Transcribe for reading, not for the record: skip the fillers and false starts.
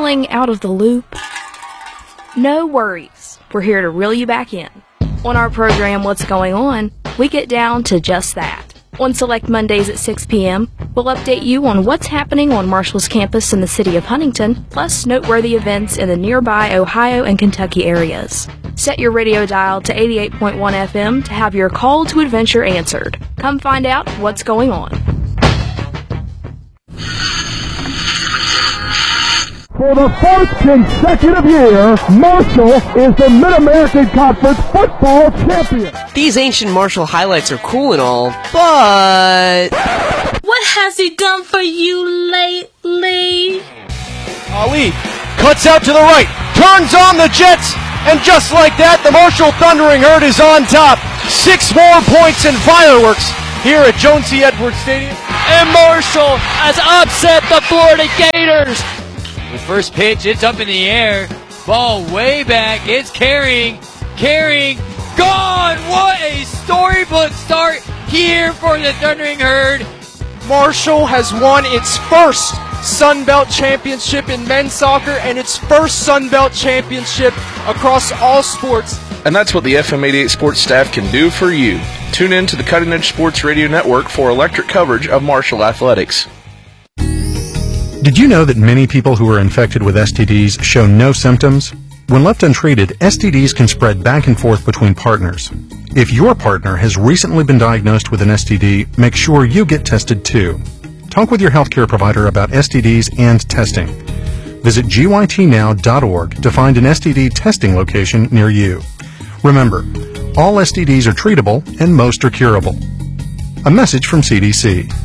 Feeling out of the loop? No worries. We're here to reel you back in. On our program, What's Going On, we get down to just that. On select Mondays at 6 p.m., we'll update you on what's happening on Marshall's campus in the city of Huntington, plus noteworthy events in the nearby Ohio and Kentucky areas. Set your radio dial to 88.1 FM to have your call to adventure answered. Come find out what's going on. For the fourth consecutive year, Marshall is the Mid-American Conference football champion. These ancient Marshall highlights are cool and all, but... what has he done for you lately? Ali cuts out to the right, turns on the Jets, and just like that, the Marshall Thundering Herd is on top. 6 more points and fireworks here at Joan C. Edwards Stadium. And Marshall has upset the Florida Gators. The first pitch, it's up in the air. Ball way back. It's carrying, gone. What a storybook start here for the Thundering Herd. Marshall has won its first Sun Belt Championship in men's soccer and its first Sun Belt Championship across all sports. And that's what the FM 88 Sports staff can do for you. Tune in to the Cutting Edge Sports Radio Network for electric coverage of Marshall athletics. Did you know that many people who are infected with STDs show no symptoms? When left untreated, STDs can spread back and forth between partners. If your partner has recently been diagnosed with an STD, make sure you get tested too. Talk with your healthcare provider about STDs and testing. Visit gytnow.org to find an STD testing location near you. Remember, all STDs are treatable and most are curable. A message from CDC.